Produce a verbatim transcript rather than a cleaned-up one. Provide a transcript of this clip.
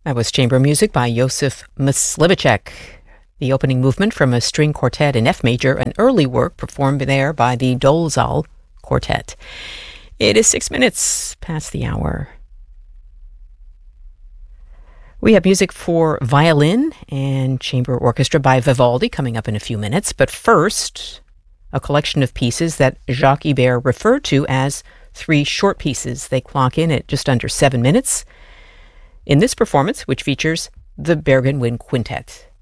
That was chamber music by Josef Myslivacek, the opening movement from a string quartet in F major, an early work performed there by the Dolezal Quartet. It is six minutes past the hour. We have music for violin and chamber orchestra by Vivaldi coming up in a few minutes, but first, a collection of pieces that Jacques Ibert referred to as three short pieces. They clock in at just under seven minutes in this performance, which features the Bergen Wind Quintet.